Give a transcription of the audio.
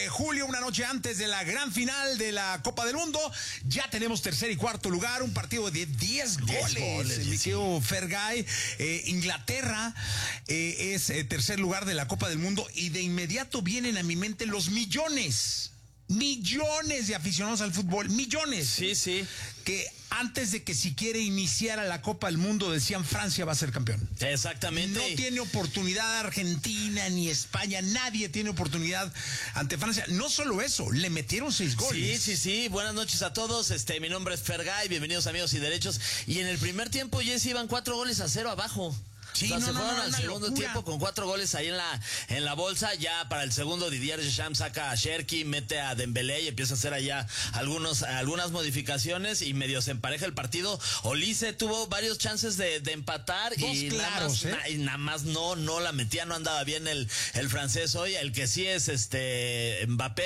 Julio, una noche antes de la gran final de la Copa del Mundo, ya tenemos tercer y cuarto lugar, un partido de 10 goles. Mi querido Fergay, Inglaterra es tercer lugar de la Copa del Mundo y de inmediato vienen a mi mente los millones de aficionados al fútbol, millones. Sí. Que antes de que siquiera iniciara la Copa del Mundo decían Francia va a ser campeón. Exactamente. No tiene oportunidad Argentina ni España, nadie tiene oportunidad ante Francia. No solo eso, le metieron 6 goles. Sí. Buenas noches a todos. Mi nombre es Fergay, bienvenidos amigos y derechos. Y en el primer tiempo, Jesse, iban 4-0 abajo. Sí, se fueron al segundo locura. tiempo con 4 goles ahí en la bolsa. Ya para el segundo, Didier Deschamps saca a Cherki, mete a Dembélé y empieza a hacer allá algunas modificaciones y medio se empareja el partido. Olise tuvo varios chances de empatar y nada más no la metía, no andaba bien el francés hoy. El que sí es Mbappé.